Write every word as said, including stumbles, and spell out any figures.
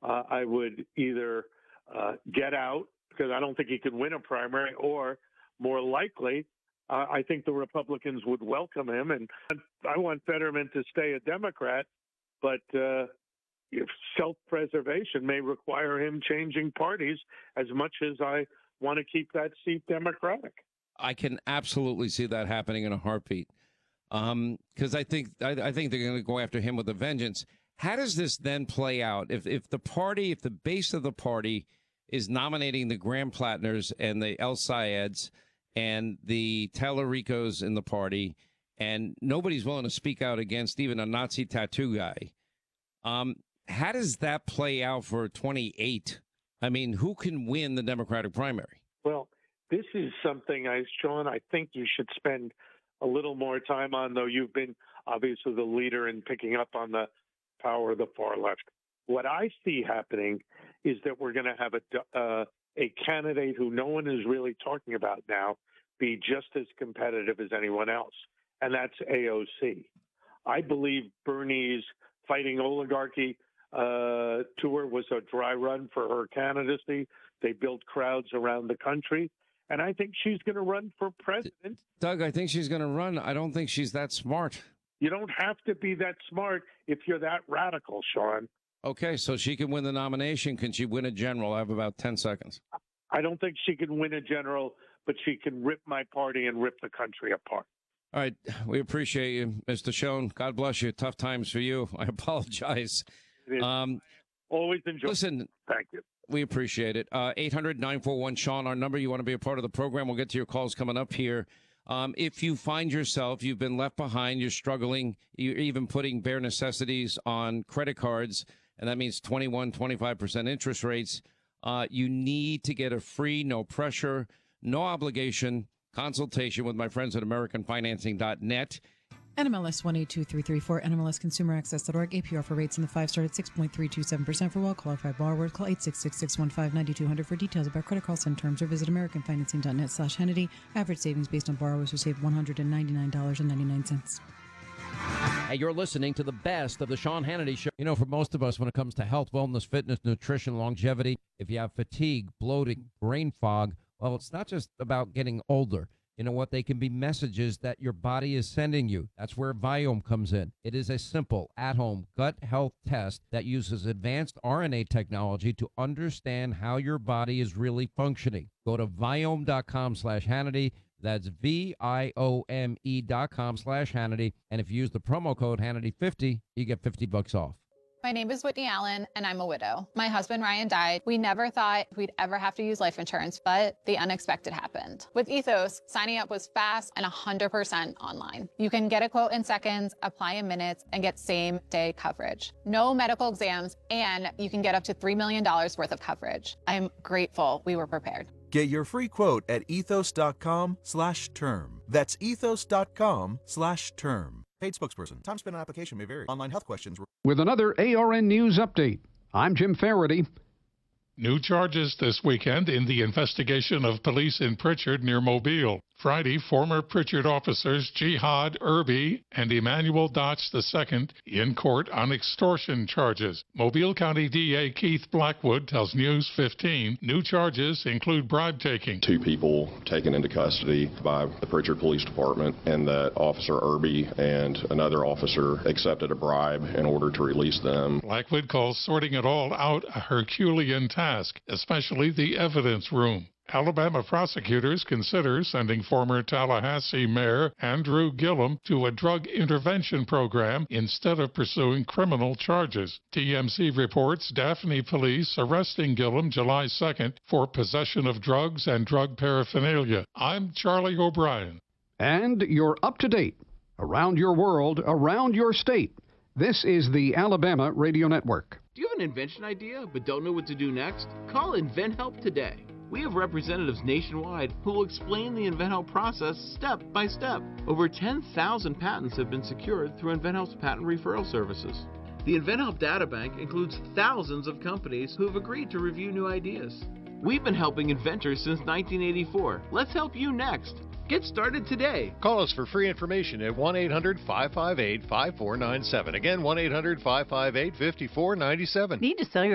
uh, I would either uh, get out, because I don't think he could win a primary, or more likely, uh, I think the Republicans would welcome him. And I want Fetterman to stay a Democrat, but uh, if self-preservation may require him changing parties as much as I want to keep that seat Democratic. I can absolutely see that happening in a heartbeat. Um, because I think I, I think they're going to go after him with a vengeance. How does this then play out? If if the party, if the base of the party is nominating the Graham Plattners and the El Sayeds and the Tallaricos in the party, and nobody's willing to speak out against even a Nazi tattoo guy, um, how does that play out for twenty-eight? I mean, who can win the Democratic primary? Well, this is something, I, Sean, I think you should spend a little more time on, though you've been obviously the leader in picking up on the power of the far left. What I see happening is that we're going to have a, uh, a candidate who no one is really talking about now be just as competitive as anyone else, and that's A O C. I believe Bernie's Fighting Oligarchy uh, tour was a dry run for her candidacy. They built crowds around the country. And I think she's going to run for president. Doug, I think she's going to run. I don't think she's that smart. You don't have to be that smart if you're that radical, Sean. Okay, so she can win the nomination. Can she win a general? I have about ten seconds. I don't think she can win a general, but she can rip my party and rip the country apart. All right. We appreciate you, Mister Schoen. God bless you. Tough times for you. I apologize. Um, Always enjoy. Listen. Thank you. We appreciate it. Uh, eight hundred nine four one Sean, our number. You want to be a part of the program. We'll get to your calls coming up here. Um, if you find yourself, you've been left behind, you're struggling, you're even putting bare necessities on credit cards, and that means twenty-one, twenty-five percent interest rates, uh, you need to get a free, no pressure, no obligation consultation with my friends at American Financing dot net. N M L S one eight two three three four, N M L S Consumer Access dot org. A P R for rates in the five start at six point three two seven percent for well-qualified borrowers. Call eight six six, six one five, nine two zero zero for details about credit costs and terms, or visit American Financing dot net slash Hannity. Average savings based on borrowers who save one hundred ninety-nine dollars and ninety-nine cents. Hey, you're listening to the best of the Sean Hannity Show. You know, for most of us, when it comes to health, wellness, fitness, nutrition, longevity, if you have fatigue, bloating, brain fog, well, it's not just about getting older. You know what? They can be messages that your body is sending you. That's where Viome comes in. It is a simple, at-home gut health test that uses advanced R N A technology to understand how your body is really functioning. Go to Viome dot com slash Hannity. That's V I O M E dot com slash Hannity. And if you use the promo code Hannity fifty, you get fifty bucks off. My name is Whitney Allen, and I'm a widow. My husband, Ryan, died. We never thought we'd ever have to use life insurance, but the unexpected happened. With Ethos, signing up was fast and one hundred percent online. You can get a quote in seconds, apply in minutes, and get same-day coverage. No medical exams, and you can get up to three million dollars worth of coverage. I'm grateful we were prepared. Get your free quote at ethos dot com slash term. That's ethos dot com slash term. Paid spokesperson. Time spent on application may vary. Online health questions. With another A R N News Update, I'm Jim Faraday. New charges this weekend in the investigation of police in Pritchard near Mobile. Friday, former Pritchard officers Jihad Irby and Emmanuel Dotch the Second in court on extortion charges. Mobile County D A Keith Blackwood tells News fifteen new charges include bribe taking. Two people taken into custody by the Pritchard Police Department, and that Officer Irby and another officer accepted a bribe in order to release them. Blackwood calls sorting it all out a Herculean task, especially the evidence room. Alabama prosecutors consider sending former Tallahassee Mayor Andrew Gillum to a drug intervention program instead of pursuing criminal charges. T M Z reports Daphne police arresting Gillum July second for possession of drugs and drug paraphernalia. I'm Charlie O'Brien. And you're up to date. Around your world, around your state. This is the Alabama Radio Network. Do you have an invention idea but don't know what to do next? Call InventHelp today. We have representatives nationwide who will explain the InventHelp process step by step. Over ten thousand patents have been secured through InventHelp's patent referral services. The InventHelp Databank includes thousands of companies who have agreed to review new ideas. We've been helping inventors since nineteen eighty-four. Let's help you next. Get started today. Call us for free information at one eight hundred, five five eight, five four nine seven. Again, one eight hundred, five five eight, five four nine seven. Need to sell your